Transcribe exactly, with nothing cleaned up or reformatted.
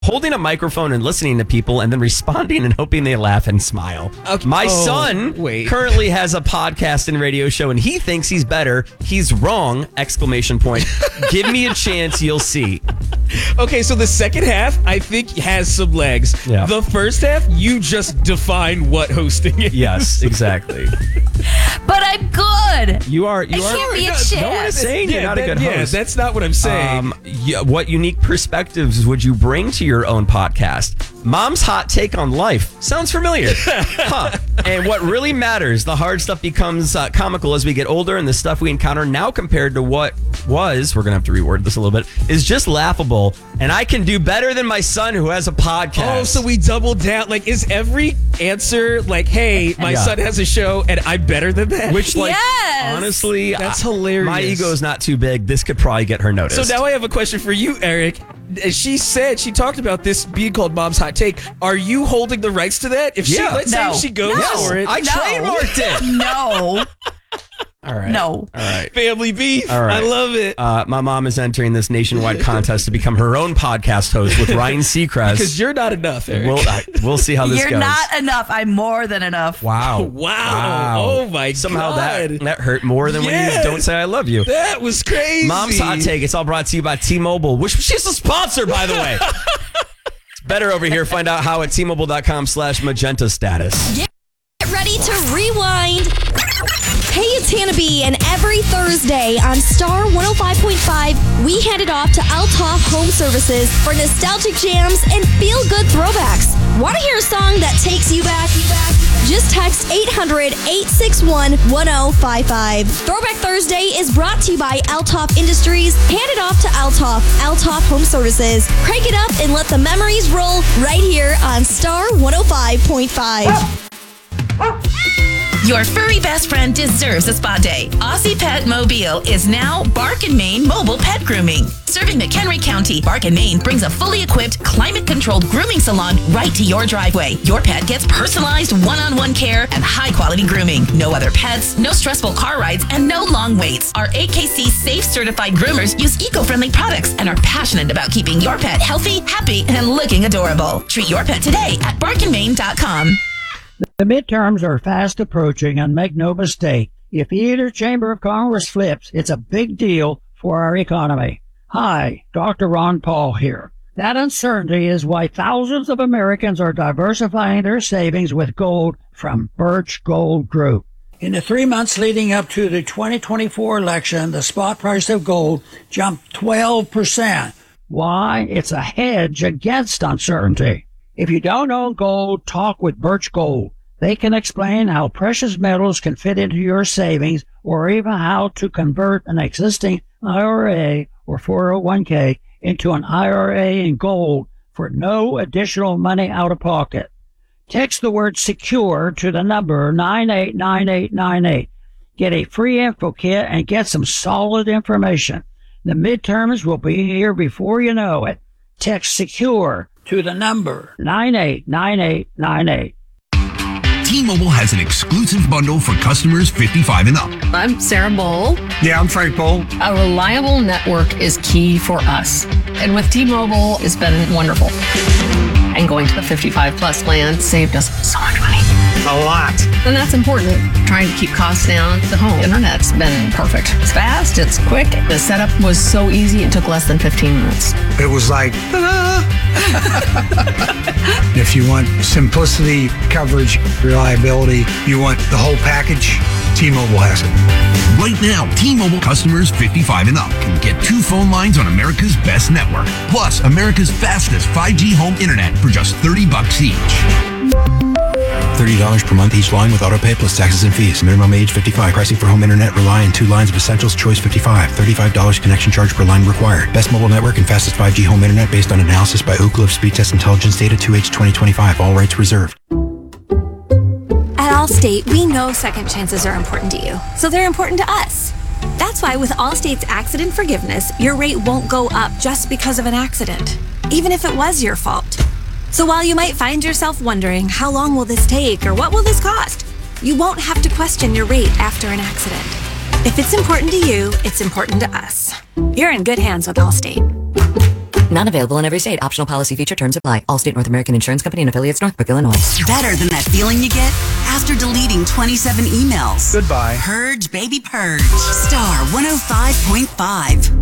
holding a microphone and listening to people and then responding and hoping they laugh and smile. Okay. My oh, son wait. currently has a podcast and radio show, and he thinks he's better. He's wrong! Exclamation point. Give me a chance, you'll see. Okay, so the second half, I think, has some legs. Yeah. The first half, you just define what hosting is. Yes, exactly. But I'm good. You are. You I are. can't be a No chef. one is saying Yeah, you're not that- a good yeah, host. that's not what I'm saying. Um, yeah, what unique perspectives would you bring to your own podcast? Mom's hot take on life. Sounds familiar. Huh. And what really matters, the hard stuff becomes uh, comical as we get older, and the stuff we encounter now compared to what was, we're going to have to reword this a little bit, is just laughable. And I can do better than my son who has a podcast. Oh, so we doubled down. Like, is every answer like, hey, my Yeah. son has a show and I'm better than that? Which, like, Yes. honestly, That's I- hilarious. My ego is not too big. This could probably get her noticed. So now I have a question for you, Eric. She said, she talked about this being called Mom's Hot Take. Are you holding the rights to that? If she, Yeah. let's No. say she goes No. for it. I No. trademarked it. No. All right. No. All right. Family beef. All right. I love it. Uh, my mom is entering this nationwide contest to become her own podcast host with Ryan Seacrest. Because you're not enough, Eric. We'll, I, we'll see how this You're goes. not enough. I'm more than enough. Wow. Wow. Oh, my Somehow God. that that hurt more than when Yes. you don't say I love you. That was crazy. Mom's Hot Take. It's all brought to you by T-Mobile, which she's a sponsor, by the way. It's better over here. Find out how at T-Mobile.com slash magenta status. Get ready to rewind. Hey, it's Hannah B, and every Thursday on Star one oh five point five, we hand it off to Althoff Home Services for nostalgic jams and feel-good throwbacks. Want to hear a song that takes you back? Just text eight hundred, eight six one, one oh five five. Throwback Thursday is brought to you by Althoff Industries. Hand it off to Althoff, Althoff Home Services. Crank it up and let the memories roll right here on Star one oh five point five. Your furry best friend deserves a spa day. Aussie Pet Mobile is now Bark and Maine Mobile Pet Grooming. Serving McHenry County, Bark and Maine brings a fully equipped, climate-controlled grooming salon right to your driveway. Your pet gets personalized one-on-one care and high-quality grooming. No other pets, no stressful car rides, and no long waits. Our A K C safe certified groomers use eco-friendly products and are passionate about keeping your pet healthy, happy, and looking adorable. Treat your pet today at bark and maine dot com. The midterms are fast approaching, and make no mistake, if either chamber of Congress flips, it's a big deal for our economy. Hi, Doctor Ron Paul here. That uncertainty is why thousands of Americans are diversifying their savings with gold from Birch Gold Group. In the three months leading up to the twenty twenty-four election, the spot price of gold jumped twelve percent. Why? It's a hedge against uncertainty. If you don't own gold, talk with Birch Gold. They can explain how precious metals can fit into your savings, or even how to convert an existing I R A or four oh one k into an I R A in gold for no additional money out of pocket. Text the word SECURE to the number nine eight nine eight nine eight. Get a free info kit and get some solid information. The midterms will be here before you know it. Text SECURE to the number nine eight nine eight nine eight. T-Mobile has an exclusive bundle for customers fifty-five and up. I'm Sarah Bowl. Yeah, I'm Frank Bowl. A reliable network is key for us. And with T-Mobile, it's been wonderful. And going to the fifty-five plus plan saved us so much money. A lot. And that's important. Trying to keep costs down. The home internet's been perfect. It's fast, it's quick. The setup was so easy, it took less than fifteen minutes. It was like, ta-da! If you want simplicity, coverage, reliability, you want the whole package, T-Mobile has it. Right now, T-Mobile customers fifty-five and up can get two phone lines on America's best network, plus America's fastest five G home internet for just thirty bucks each. thirty dollars per month each line with autopay plus taxes and fees. Minimum age fifty-five. Pricing for home internet rely on two lines of Essentials Choice fifty-five. thirty-five dollars connection charge per line required. Best mobile network and fastest five G home internet based on analysis by Ookla of Speed Test Intelligence Data two H twenty twenty-five. All rights reserved. At Allstate, we know second chances are important to you, so they're important to us. That's why with Allstate's accident forgiveness, your rate won't go up just because of an accident, even if it was your fault. So while you might find yourself wondering, how long will this take or what will this cost? You won't have to question your rate after an accident. If it's important to you, it's important to us. You're in good hands with Allstate. Not available in every state. Optional policy feature terms apply. Allstate North American Insurance Company and affiliates, Northbrook, Illinois. Better than that feeling you get after deleting twenty-seven emails. Goodbye. Purge, baby, purge. Star one oh five point five.